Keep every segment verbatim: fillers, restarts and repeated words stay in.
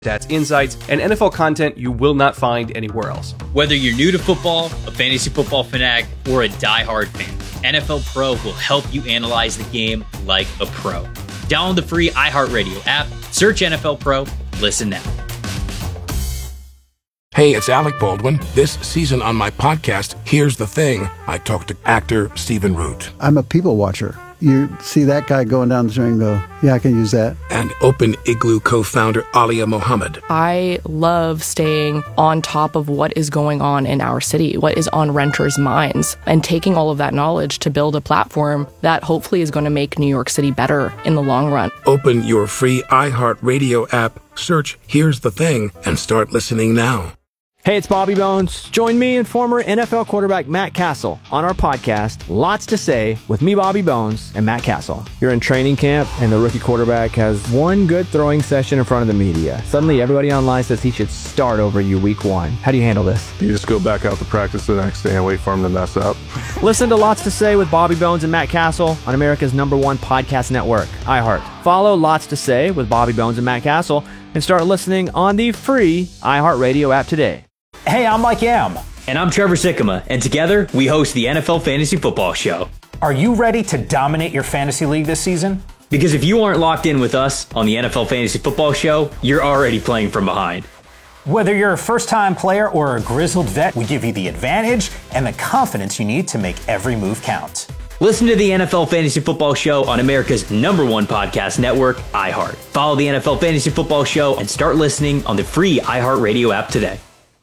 stats, insights, and N F L content you will not find anywhere else. Whether you're new to football, a fantasy football fanatic, or a diehard fan, N F L Pro will help you analyze the game like a pro. Download the free iHeartRadio app, search N F L Pro, listen now. Hey, it's Alec Baldwin. This season on my podcast, Here's the Thing, I talked to actor Stephen Root. I'm a people watcher. You see that guy going down the street and go, yeah, I can use that. And Open Igloo co-founder Alia Mohammed. I love staying on top of what is going on in our city, what is on renters' minds, and taking all of that knowledge to build a platform that hopefully is going to make New York City better in the long run. Open your free iHeartRadio app, search Here's the Thing, and start listening now. Hey, it's Bobby Bones. Join me and former N F L quarterback Matt Castle on our podcast, Lots to Say, with me, Bobby Bones, and Matt Castle. You're in training camp, and the rookie quarterback has one good throwing session in front of the media. Suddenly, everybody online says he should start over you week one. How do you handle this? You just go back out to practice the next day and wait for him to mess up. Listen to Lots to Say with Bobby Bones and Matt Castle on America's number one podcast network, iHeart. Follow Lots to Say with Bobby Bones and Matt Castle and start listening on the free iHeartRadio app today. Hey, I'm Mike Yam. And I'm Trevor Sikkema, and together we host the N F L Fantasy Football Show. Are you ready to dominate your fantasy league this season? Because if you aren't locked in with us on the N F L Fantasy Football Show, you're already playing from behind. Whether you're a first-time player or a grizzled vet, we give you the advantage and the confidence you need to make every move count. Listen to the N F L Fantasy Football Show on America's number one podcast network, iHeart. Follow the N F L Fantasy Football Show and start listening on the free iHeartRadio app today.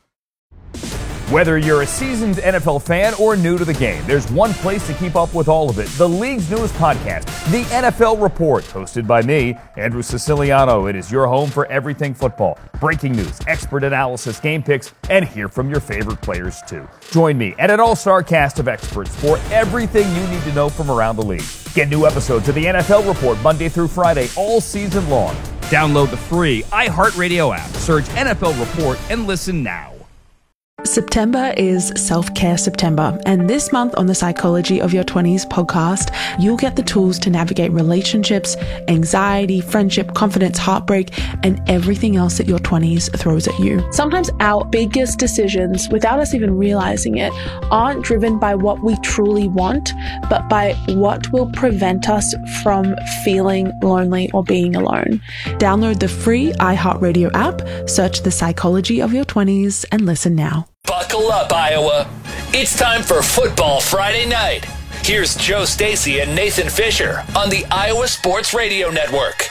Whether you're a seasoned N F L fan or new to the game, there's one place to keep up with all of it. The league's newest podcast, The N F L Report, hosted by me, Andrew Siciliano. It is your home for everything football. Breaking news, expert analysis, game picks, and hear from your favorite players too. Join me and an all-star cast of experts for everything you need to know from around the league. Get new episodes of The N F L Report Monday through Friday all season long. Download the free iHeartRadio app, search N F L Report, and listen now. September is Self-Care September, and this month on the Psychology of Your twenties podcast, you'll get the tools to navigate relationships, anxiety, friendship, confidence, heartbreak, and everything else that your twenties throws at you. Sometimes our biggest decisions, without us even realizing it, aren't driven by what we truly want, but by what will prevent us from feeling lonely or being alone. Download the free iHeartRadio app, search the Psychology of Your twenties, and listen now. Buckle up, Iowa. It's time for Football Friday Night. Here's Joe Stacy and Nathan Fisher on the Iowa Sports Radio Network.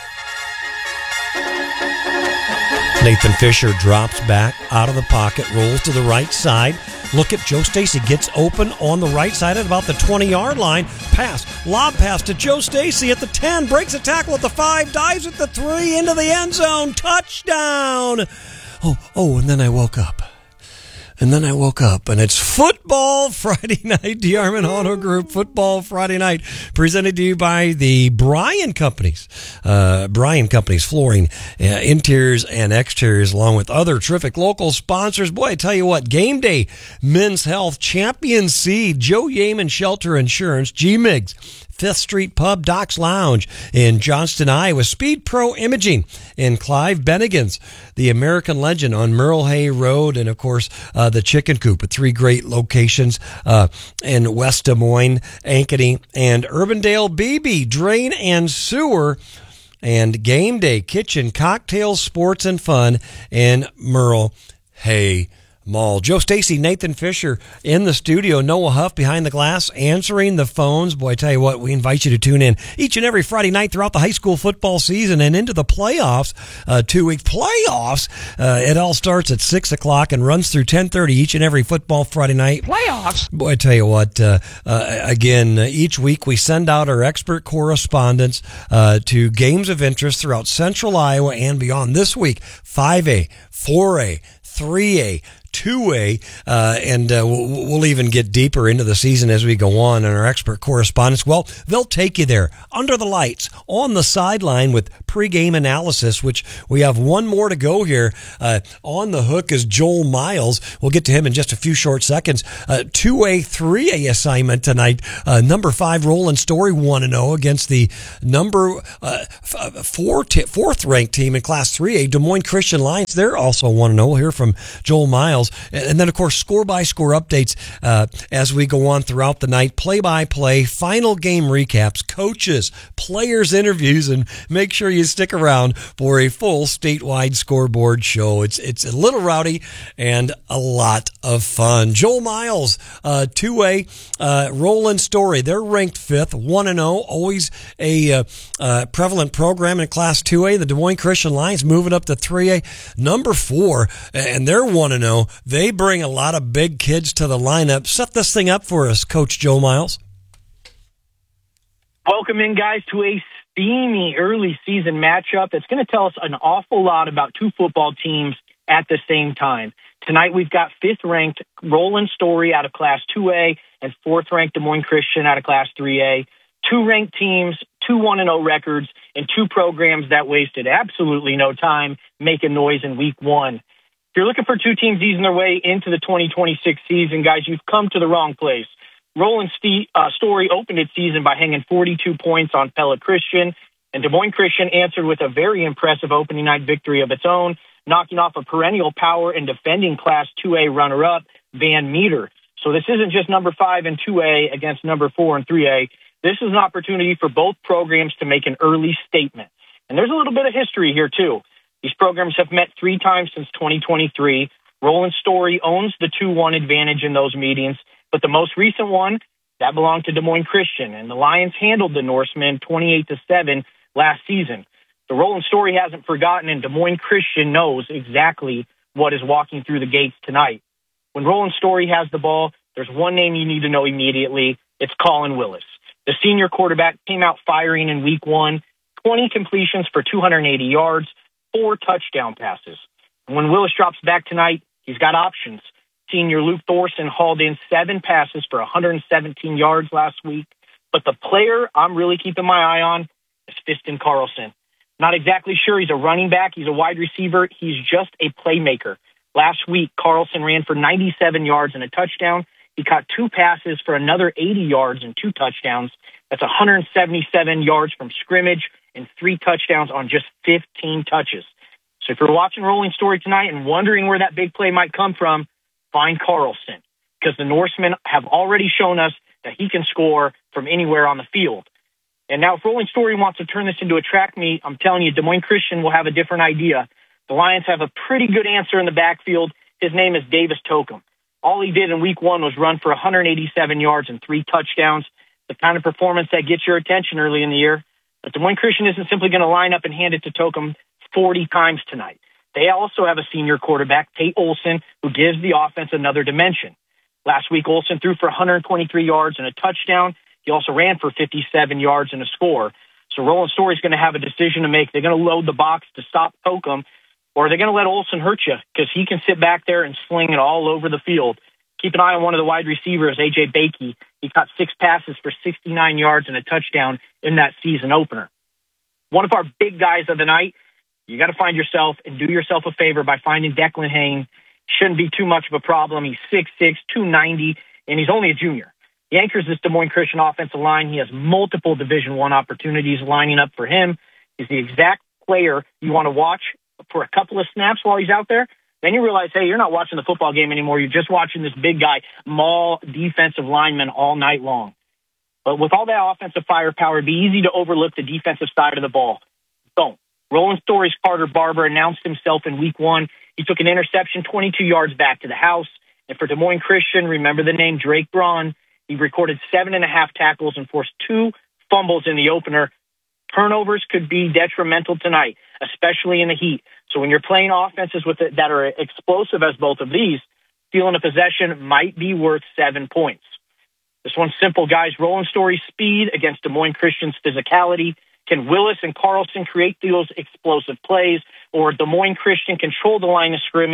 Nathan Fisher drops back out of the pocket, rolls to the right side. Look at Joe Stacy, gets open on the right side at about the twenty-yard line. Pass, lob pass to Joe Stacy at the ten, breaks a tackle at the five, dives at the three, into the end zone, touchdown. Oh, oh, and then I woke up. And then I woke up, and it's Football Friday Night, DeArmond Auto Group, Football Friday Night, presented to you by the Bryan Companies. Uh, Bryan Companies, flooring, uh, interiors and exteriors, along with other terrific local sponsors. Boy, I tell you what, Game Day, Men's Health, Champion Seed, Joe Yeaman Shelter Insurance, G-Migs, Fifth Street Pub, Doc's Lounge in Johnston, Iowa, Speed Pro Imaging in Clive Bennigan's, the American Legend on Merle Hay Road, and of course, uh, the Chicken Coop at three great locations uh, in West Des Moines, Ankeny, and Urbandale. B B, Drain and Sewer, and Game Day Kitchen, Cocktails, Sports, and Fun in Merle Hay Mall. Joe Stacy, Nathan Fisher in the studio, Noah Huff behind the glass answering the phones. Boy, I tell you what, we invite you to tune in each and every Friday night throughout the high school football season and into the playoffs, uh, two-week playoffs. Uh, it all starts at six o'clock and runs through ten thirty each and every football Friday night. Playoffs? Boy, I tell you what, uh, uh, again, each week we send out our expert correspondents uh, to games of interest throughout central Iowa and beyond. This week, five A, four A, three A, two-way, uh, and uh, we'll, we'll even get deeper into the season as we go on in our expert correspondence. Well, they'll take you there under the lights on the sideline with pregame analysis, which we have one more to go here. Uh, on the hook is Joel Miles. We'll get to him in just a few short seconds. Uh, two-A, three-A assignment tonight. Uh, number five, Roland Story, one and oh against the number uh, four t- fourth-ranked team in Class three A, Des Moines Christian Lions. They're also one and oh. We'll hear from Joel Miles. And then, of course, score-by-score updates uh, as we go on throughout the night. Play-by-play, final game recaps, coaches, players' interviews, and make sure you stick around for a full statewide scoreboard show. It's it's a little rowdy and a lot of fun. Joel Miles, uh, two-A, uh, Roland Story. They're ranked fifth, one and oh. Always a uh, uh, prevalent program in Class two A. The Des Moines Christian Lions moving up to three A. Number four, and they're one and oh. They bring a lot of big kids to the lineup. Set this thing up for us, Coach Joe Miles. Welcome in, guys, to a steamy early season matchup that's going to tell us an awful lot about two football teams at the same time. Tonight we've got fifth-ranked Roland Story out of Class two A and fourth-ranked Des Moines Christian out of Class three A. Two ranked teams, two one and oh records, and two programs that wasted absolutely no time making noise in week one. If you're looking for two teams easing their way into the twenty twenty-six season, guys, you've come to the wrong place. Roland St- uh, Story opened its season by hanging forty-two points on Pella Christian, and Des Moines Christian answered with a very impressive opening night victory of its own, knocking off a perennial power and defending Class two A runner-up, Van Meter. So this isn't just number five and two A against number four and three A. This is an opportunity for both programs to make an early statement. And there's a little bit of history here, too. These programs have met three times since twenty twenty-three. Roland Story owns the two one advantage in those meetings, but the most recent one, that belonged to Des Moines Christian, and the Lions handled the Norsemen twenty-eight to seven last season. The Roland Story hasn't forgotten, and Des Moines Christian knows exactly what is walking through the gates tonight. When Roland Story has the ball, there's one name you need to know immediately. It's Colin Willis. The senior quarterback came out firing in week one, twenty completions for two hundred eighty yards, four touchdown passes. And when Willis drops back tonight, he's got options. Senior Luke Thorson hauled in seven passes for one hundred seventeen yards last week. But the player I'm really keeping my eye on is Fiston Carlson. Not exactly sure he's a running back. He's a wide receiver. He's just a playmaker. Last week, Carlson ran for ninety-seven yards and a touchdown. He caught two passes for another eighty yards and two touchdowns. That's one hundred seventy-seven yards from scrimmage and three touchdowns on just fifteen touches. So if you're watching Rolling Story tonight and wondering where that big play might come from, find Carlson, because the Norsemen have already shown us that he can score from anywhere on the field. And now if Rolling Story wants to turn this into a track meet, I'm telling you, Des Moines Christian will have a different idea. The Lions have a pretty good answer in the backfield. His name is Davis Tokum. All he did in week one was run for one hundred eighty-seven yards and three touchdowns, the kind of performance that gets your attention early in the year. But Des Moines Christian isn't simply going to line up and hand it to Tokum forty times tonight. They also have a senior quarterback, Tate Olson, who gives the offense another dimension. Last week, Olson threw for one hundred twenty-three yards and a touchdown. He also ran for fifty-seven yards and a score. So Roland Story's going to have a decision to make. They're going to load the box to stop Tokum, or they're going to let Olson hurt you, because he can sit back there and sling it all over the field. Keep an eye on one of the wide receivers, A J Bakey. He caught six passes for sixty-nine yards and a touchdown in that season opener. One of our big guys of the night, you got to find yourself and do yourself a favor by finding Declan Hain. Shouldn't be too much of a problem. He's six six, two ninety, and he's only a junior. He anchors this Des Moines Christian offensive line. He has multiple Division One opportunities lining up for him. He's the exact player you want to watch for a couple of snaps while he's out there. Then you realize, hey, you're not watching the football game anymore. You're just watching this big guy maul defensive linemen all night long. But with all that offensive firepower, it'd be easy to overlook the defensive side of the ball. Don't. Roland Story's Carter Barber announced himself in week one. He took an interception twenty-two yards back to the house. And for Des Moines Christian, remember the name Drake Braun. He recorded seven and a half tackles and forced two fumbles in the opener. Turnovers could be detrimental tonight, especially in the heat. So when you're playing offenses with it that are explosive as both of these, stealing a possession might be worth seven points. This one's simple, guys. Roland Story's speed against Des Moines Christian's physicality. Can Willis and Carlson create those explosive plays, or Des Moines Christian control the line of scrimmage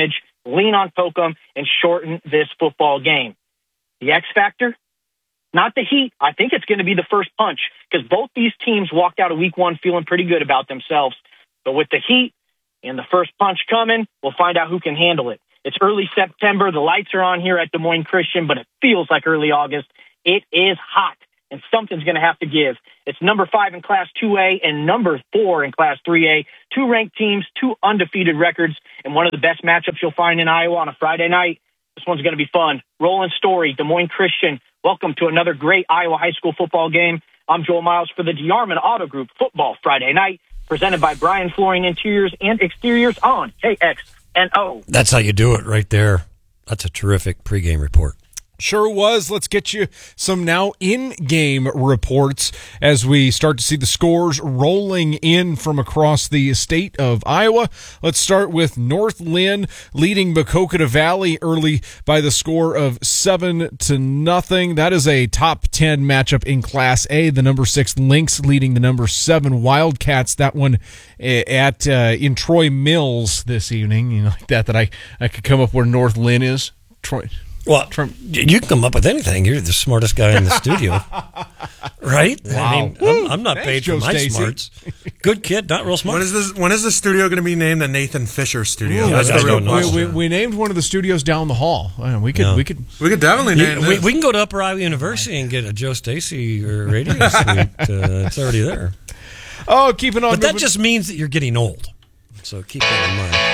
lean on Tokum, and shorten this football game. The X factor? Not the heat. I think it's going to be the first punch because both these teams walked out of week one feeling pretty good about themselves. But with the heat and the first punch coming, we'll find out who can handle it. It's early September. The lights are on here at Des Moines Christian, but it feels like early August. It is hot, and something's going to have to give. It's number five in Class two A and number four in Class three A. Two ranked teams, two undefeated records, and one of the best matchups you'll find in Iowa on a Friday night. This one's going to be fun. Roland Story, Des Moines Christian. Welcome to another great Iowa high school football game. I'm Joel Miles for the DeArmond Auto Group Football Friday Night, presented by Brian Flooring Interiors and Exteriors on K X N O. That's how you do it right there. That's a terrific pregame report. Sure was. Let's get you some now in-game reports as we start to see the scores rolling in from across the state of Iowa. Let's start with North Lynn leading Bococata Valley early by the score of seven to nothing. That is a top ten matchup in Class A. The number six Lynx leading the number seven Wildcats. That one at uh, in Troy Mills this evening. You know, like that. That I I could come up where North Lynn is. Troy. Well, you can come up with anything. You're the smartest guy in the studio, right? Wow. I mean, I'm, I'm not Thanks, paid Joe for my Stacey. smarts. Good kid, not real smart. When is this? When is the studio going to be named the Nathan Fisher Studio? Ooh, That's I the real don't know. question. We, we, we named one of the studios down the hall. Uh, we could, Yeah. we could, We could definitely You- name we, this. we can go to Upper Iowa University and get a Joe Stacy or radio suite. Uh, it's already there. Oh, keeping on. But that moving- just means that you're getting old. So keep that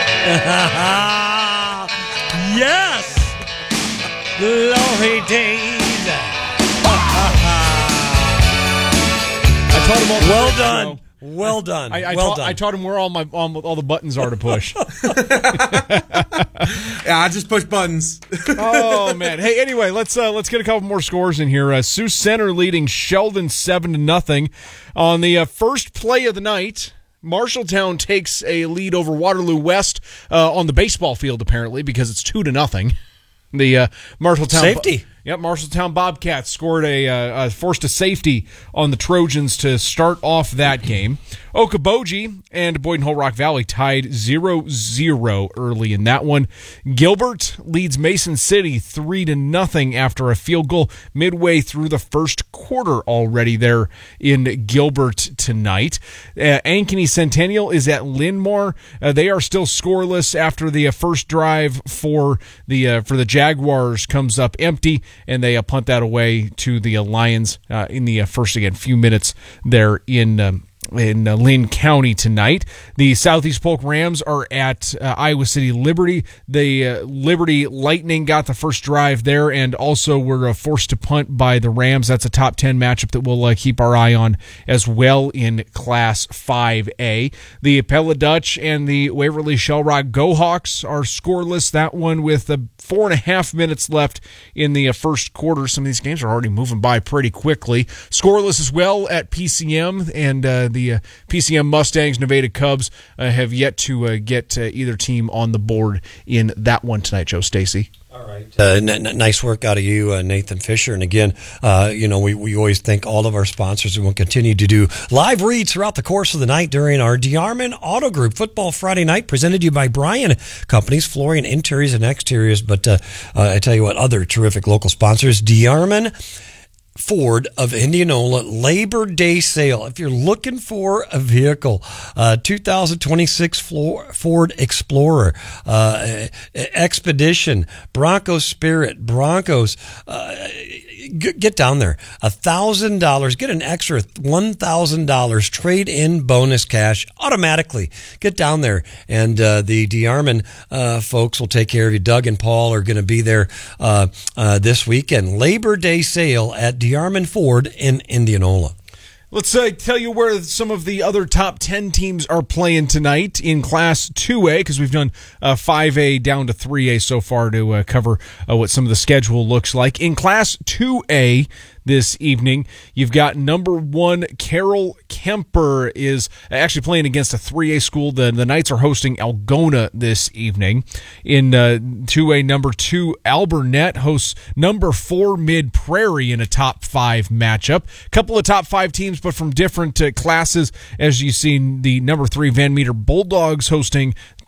in mind. Yes! Glory days. I taught him all. Well done. Well done. I, I, well taught, done. I taught him where all my all, all the buttons are to push. Yeah, I just push buttons. Oh man! Hey, anyway, let's uh, let's get a couple more scores in here. Uh, Sioux Center leading Sheldon seven to nothing on the uh, first play of the night. Marshalltown takes a lead over Waterloo West uh, on the baseball field, apparently, because it's two to nothing. The uh, Marshalltown Safety. Yep, Marshalltown Bobcats scored a, uh, a forced a safety on the Trojans to start off that game. Okoboji and Boyden Hull Rock Valley tied zero zero early in that one. Gilbert leads Mason City three to nothing after a field goal midway through the first quarter already there in Gilbert tonight. Uh, Ankeny Centennial is at Lynmore. Uh, they are still scoreless after the uh, first drive for the uh, for the Jaguars comes up empty, and they uh, punt that away to the uh, Lions uh, in the uh, first, again, few minutes there in um, in uh, Lynn County tonight. The Southeast Polk Rams are at uh, Iowa City Liberty. The uh, Liberty Lightning got the first drive there and also were uh, forced to punt by the Rams. That's a top ten matchup that we'll uh, keep our eye on as well in Class five A. The Pella Dutch and the Waverly Shellrock Go-Hawks are scoreless. That one with uh, four and a half minutes left in the uh, first quarter. Some of these games are already moving by pretty quickly. Scoreless as well at P C M, and uh, the uh, P C M Mustangs, Nevada Cubs uh, have yet to uh, get uh, either team on the board in that one tonight, Joe Stacy. All right. Uh, n- n- nice work out of you, uh, Nathan Fisher. And again, uh, you know, we, we always thank all of our sponsors, and we'll continue to do live reads throughout the course of the night during our DeArmond Auto Group Football Friday Night, presented to you by Brian Companies, flooring, interiors, and exteriors. But uh, uh, I tell you what, other terrific local sponsors, DeArmond Ford of Indianola Labor Day sale. If you're looking for a vehicle, uh, two thousand twenty-six Ford Explorer, uh, Expedition, Bronco Spirit, Broncos, uh, get down there. A thousand dollars, get an extra one thousand dollars trade-in bonus cash automatically. Get down there, and uh, the DeArmond uh, folks will take care of you. Doug and Paul are going to be there uh, uh, this weekend. Labor Day sale at DeArmond Ford in Indianola. Let's uh, tell you where some of the other top ten teams are playing tonight in Class two A, because we've done uh, five A down to three A so far to uh, cover uh, what some of the schedule looks like. In Class two A this evening, you've got number one Carroll Kemper is actually playing against a three A school. The, the Knights are hosting Algona this evening. In uh, two A, number two Albernet hosts number four Mid Prairie in a top five matchup. A couple of top five teams, but from different uh, classes. As you see, the number three Van Meter Bulldogs hosting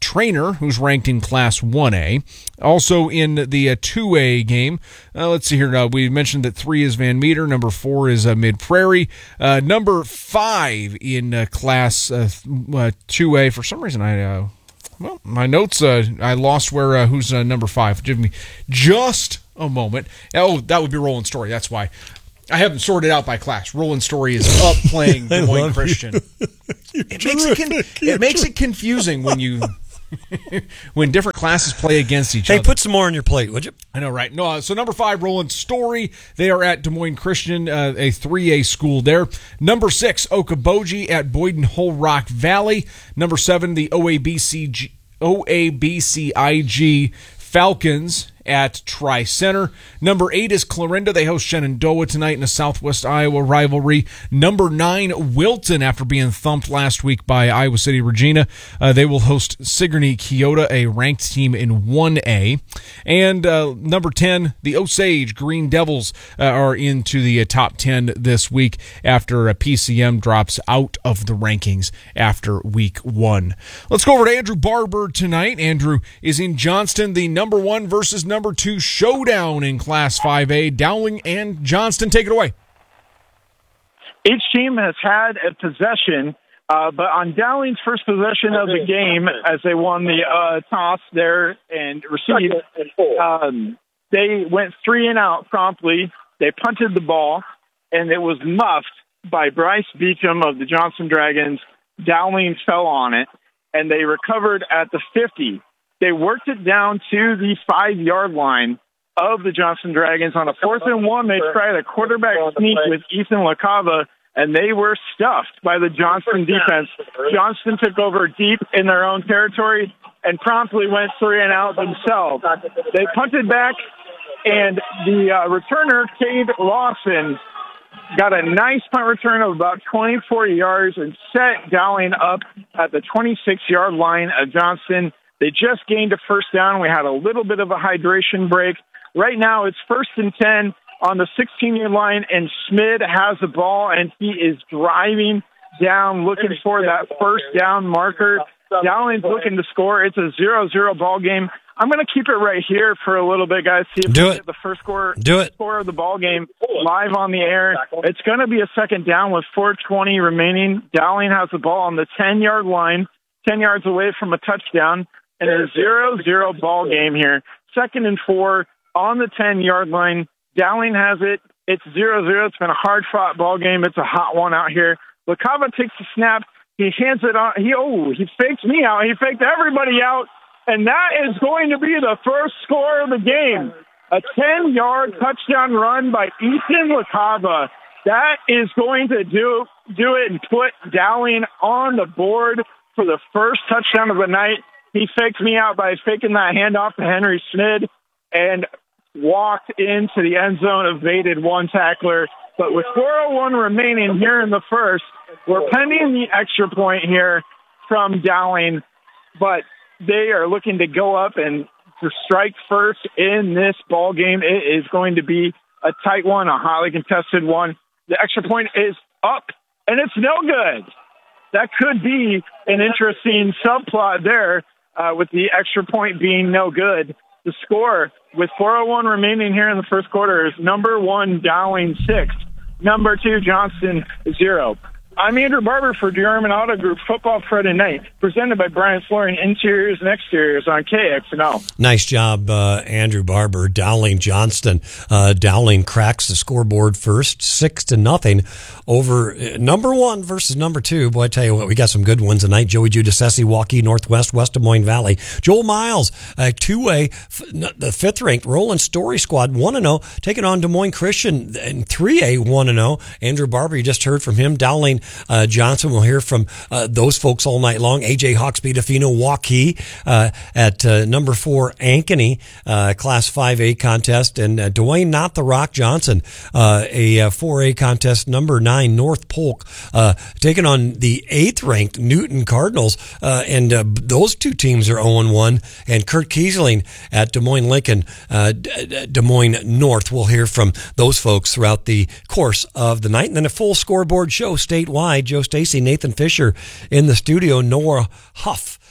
Trainer, who's ranked in Class one A. Also in the uh, two A game, uh, let's see here. Uh, we mentioned that three is Van Meter, number four is uh, Mid Prairie, uh, number five in uh, Class uh, uh, two A. For some reason, I uh, well, my notes uh, I lost where uh, who's uh, number five. Give me just a moment. Oh, that would be Roland Story. That's why. I haven't sorted out by class. Roland Story is up playing Des Moines Christian. It makes it, con- it makes it confusing when you when different classes play against each hey, other. Hey, put some more on your plate, would you? I know, right? No, uh, so number five, Roland Story. They are at Des Moines Christian, uh, a three A school there. Number six, Okoboji at Boyden Hull Rock Valley. Number seven, the O A B C G, O A B C I G Falcons at Tri-Center. Number eight is Clarinda. They host Shenandoah tonight in a Southwest Iowa rivalry. Number nine, Wilton, after being thumped last week by Iowa City Regina. Uh, they will host Sigourney Keota, a ranked team in one A. And uh, number ten, the Osage Green Devils uh, are into the uh, top ten this week after a P C M drops out of the rankings after week one. Let's go over to Andrew Barber tonight. Andrew is in Johnston, the number one versus number two showdown in Class five A. Dowling and Johnston, take it away. Each team has had a possession, uh, but on Dowling's first possession of the game, as they won the uh, toss there and received, um, they went three and out promptly. They punted the ball, and it was muffed by Bryce Beecham of the Johnston Dragons. Dowling fell on it, and they recovered at the fifty. They worked it down to the five-yard line of the Johnston Dragons. On a fourth and one, they tried a quarterback sneak with Ethan LaCava, and they were stuffed by the Johnston defense. Johnston took over deep in their own territory and promptly went three and out themselves. They punted back, and the uh, returner, Cade Lawson, got a nice punt return of about twenty-four yards and set Dowling up at the twenty-six-yard line of Johnston. They just gained a first down. We had a little bit of a hydration break. Right now, it's first and ten on the sixteen-yard line, and Schmid has the ball, and he is driving down, looking for that first down marker. Dowling's looking to score. It's a zero zero ball game. I'm going to keep it right here for a little bit, guys. See if Do we it. get the first score, Do it. score of the ball game live on the air. It's going to be a second down with four twenty remaining. Dowling has the ball on the ten-yard line, ten yards away from a touchdown. And a zero zero ball game here. Second and four on the ten-yard line. Dowling has it. It's zero zero. It's been a hard-fought ball game. It's a hot one out here. LaCava takes the snap. He hands it on. He oh, he faked me out. He faked everybody out. And that is going to be the first score of the game. A ten-yard touchdown run by Ethan LaCava. That is going to do, do it and put Dowling on the board for the first touchdown of the night. He faked me out by faking that handoff to Henry Schmid and walked into the end zone, evaded one tackler. But with four oh one remaining here in the first, we're pending the extra point here from Dowling. But they are looking to go up and to strike first in this ball game. It is going to be a tight one, a highly contested one. The extra point is up, and it's no good. That could be an interesting subplot there. Uh, with the extra point being no good. The score with four oh one remaining here in the first quarter is number one, Dowling six, number two, Johnston zero. I'm Andrew Barber for Durham Auto Group Football Friday Night, presented by Brian Flooring Interiors and Exteriors on K X N O. Nice job, uh, Andrew Barber. Dowling Johnston. Uh, Dowling cracks the scoreboard first, six to nothing over uh, number one versus number two. Boy, I tell you what, we got some good ones tonight. Joey Giudice, Waukee Northwest, West Des Moines Valley. Joel Miles, uh, two A, f- the fifth ranked Roland Story squad, one and oh, taking on Des Moines Christian and three A, one and oh. Andrew Barber, you just heard from him. Dowling Uh, Johnson, we'll hear from uh, those folks all night long. A J Hawksby, Defino, Waukee uh, at uh, number four, Ankeny, uh, Class five A contest, and uh, Dwayne Not the Rock Johnson, uh, a uh, four A contest, number nine, North Polk, uh, taking on the eighth ranked Newton Cardinals, uh, and uh, those two teams are oh and one, and Kurt Kiesling at Des Moines Lincoln, uh, D- Des Moines North. We'll hear from those folks throughout the course of the night, and then a full scoreboard show statewide. Joe Stacy, Nathan Fisher in the studio, Noah Huff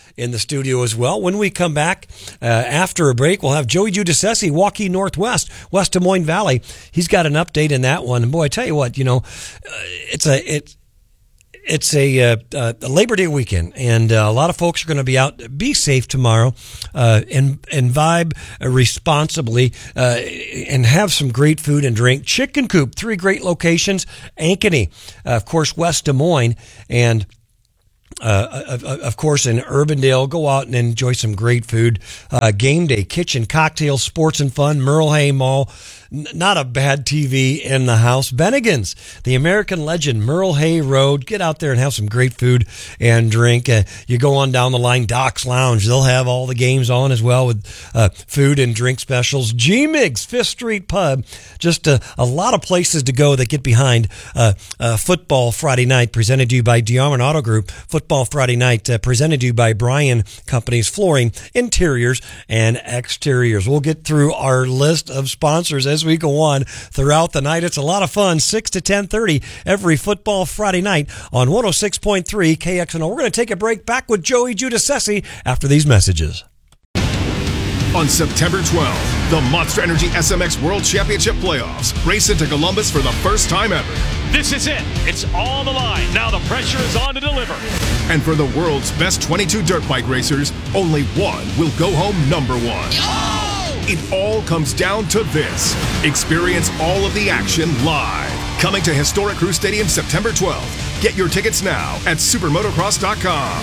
in the studio as well. When we come back uh, after a break, we'll have Joey Giudice, Waukee Northwest, West Des Moines Valley. He's got an update in that one. And boy, I tell you what, you know, uh, it's a it. It's a, uh, uh, a Labor Day weekend, and uh, a lot of folks are going to be out. Be safe tomorrow, uh, and and vibe responsibly, uh, and have some great food and drink. Chicken Coop, three great locations. Ankeny, uh, of course, West Des Moines, and Uh, of, of course, in Urbandale. Go out and enjoy some great food. Uh, game day, kitchen, cocktails, sports and fun. Merle Hay Mall. N- not a bad T V in the house. Bennigan's, the American legend, Merle Hay Road. Get out there and have some great food and drink. Uh, you go on down the line, Doc's Lounge. They'll have all the games on as well with uh, food and drink specials. G-Migs, Fifth Street Pub. Just a, a lot of places to go that get behind uh, uh, Football Friday Night, presented to you by DeArmond Auto Group. Football Friday Night, uh, presented to you by Bryan Companies, flooring, interiors, and exteriors. We'll get through our list of sponsors as we go on throughout the night. It's a lot of fun, six to ten thirty every Football Friday night on one oh six point three K X N O. We're going to take a break. Back with Joey Giudice after these messages. On September twelfth, the Monster Energy S M X World Championship Playoffs race into Columbus for the first time ever. This is it. It's all on the line. Now the pressure is on to deliver. And for the world's best twenty-two dirt bike racers, only one will go home number one. Oh! It all comes down to this. Experience all of the action live. Coming to historic Crew Stadium September twelfth. Get your tickets now at supermotocross dot com.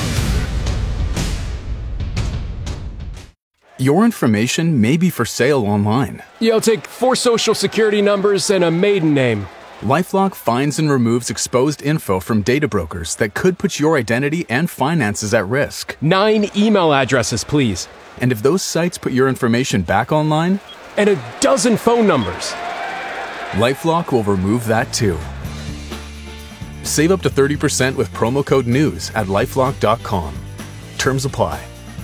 Your information may be for sale online. Yeah, I'll take four social security numbers and a maiden name. LifeLock finds and removes exposed info from data brokers that could put your identity and finances at risk. Nine email addresses, please. And if those sites put your information back online? And a dozen phone numbers. LifeLock will remove that too. Save up to thirty percent with promo code NEWS at lifelock dot com. Terms apply.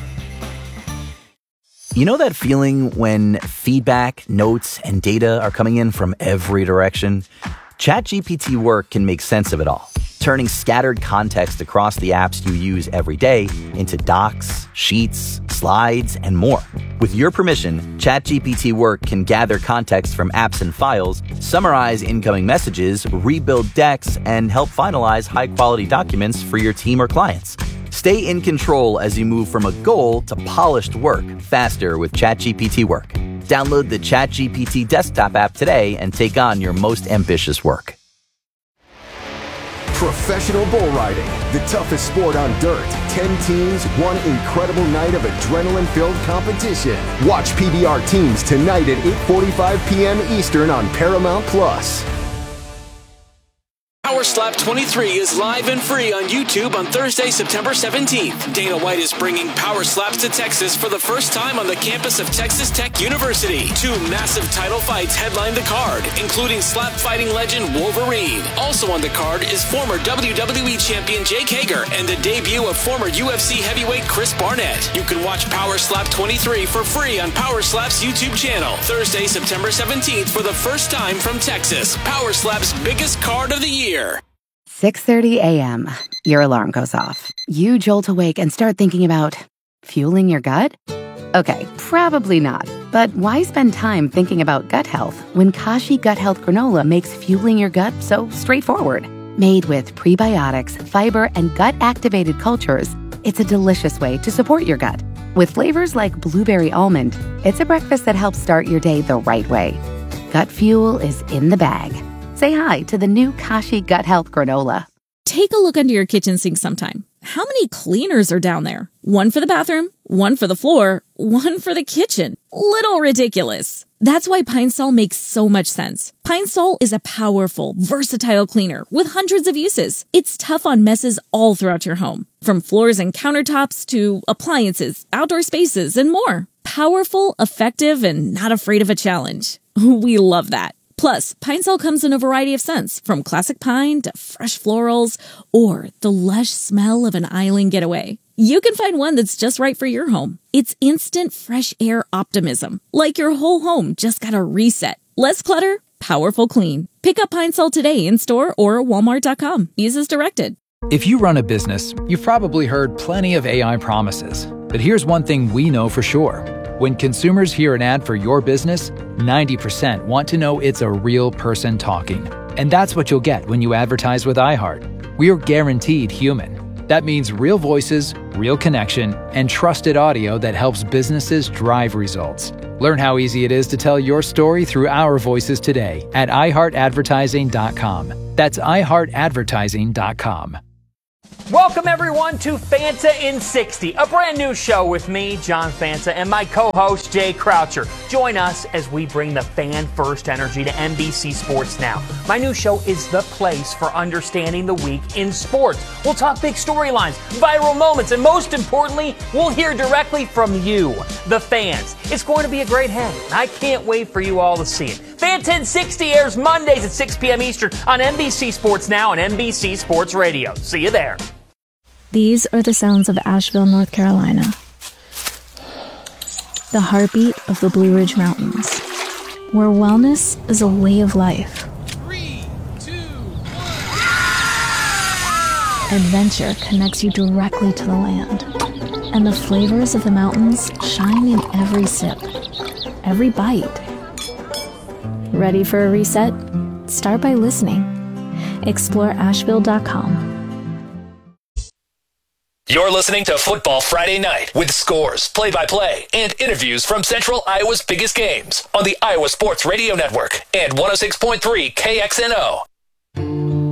You know that feeling when feedback, notes, and data are coming in from every direction? ChatGPT Work can make sense of it all, turning scattered context across the apps you use every day into docs, sheets, slides, and more. With your permission, ChatGPT Work can gather context from apps and files, summarize incoming messages, rebuild decks, and help finalize high-quality documents for your team or clients. Stay in control as you move from a goal to polished work faster with ChatGPT Work. Download the ChatGPT desktop app today and take on your most ambitious work. Professional bull riding, the toughest sport on dirt. Ten teams, one incredible night of adrenaline-filled competition. Watch P B R Teams tonight at eight forty-five p.m. Eastern on Paramount Plus. Power Slap twenty-three is live and free on YouTube on Thursday, September seventeenth. Dana White is bringing Power Slaps to Texas for the first time on the campus of Texas Tech University. Two massive title fights headline the card, including slap fighting legend Wolverine. Also on the card is former W W E champion Jake Hager and the debut of former U F C heavyweight Chris Barnett. You can watch Power Slap twenty-three for free on Power Slap's YouTube channel. Thursday, September seventeenth for the first time from Texas. Power Slap's biggest card of the year. six thirty a.m. Your alarm goes off. You jolt awake and start thinking about fueling your gut? Okay, probably not. But why spend time thinking about gut health when Kashi Gut Health Granola makes fueling your gut so straightforward? Made with prebiotics, fiber, and gut-activated cultures, it's a delicious way to support your gut. With flavors like blueberry almond, it's a breakfast that helps start your day the right way. Gut fuel is in the bag. Say hi to the new Kashi Gut Health Granola. Take a look under your kitchen sink sometime. How many cleaners are down there? One for the bathroom, one for the floor, one for the kitchen. Little ridiculous. That's why Pine Sol makes so much sense. Pine Sol is a powerful, versatile cleaner with hundreds of uses. It's tough on messes all throughout your home, from floors and countertops to appliances, outdoor spaces, and more. Powerful, effective, and not afraid of a challenge. We love that. Plus, Pine Sol comes in a variety of scents, from classic pine to fresh florals, or the lush smell of an island getaway. You can find one that's just right for your home. It's instant fresh air optimism, like your whole home just got a reset. Less clutter, powerful clean. Pick up Pine Sol today in store or walmart dot com. Use as directed. If you run a business, you've probably heard plenty of A I promises. But here's one thing we know for sure. When consumers hear an ad for your business, ninety percent want to know it's a real person talking. And that's what you'll get when you advertise with iHeart. We're guaranteed human. That means real voices, real connection, and trusted audio that helps businesses drive results. Learn how easy it is to tell your story through our voices today at i heart advertising dot com. That's i heart advertising dot com. Welcome, everyone, to Fanta in sixty, a brand new show with me, John Fanta, and my co-host, Jay Croucher. Join us as we bring the fan-first energy to N B C Sports Now. My new show is the place for understanding the week in sports. We'll talk big storylines, viral moments, and most importantly, we'll hear directly from you, the fans. It's going to be a great hang, and I can't wait for you all to see it. Fanta in sixty airs Mondays at six p.m. Eastern on N B C Sports Now and N B C Sports Radio. See you there. These are the sounds of Asheville, North Carolina. The heartbeat of the Blue Ridge Mountains, where wellness is a way of life. Three, two, one. Adventure connects you directly to the land, and the flavors of the mountains shine in every sip, every bite. Ready for a reset? Start by listening. Explore Asheville dot com. You're listening to Football Friday Night with scores, play-by-play, and interviews from Central Iowa's biggest games on the Iowa Sports Radio Network and one oh six point three K X N O.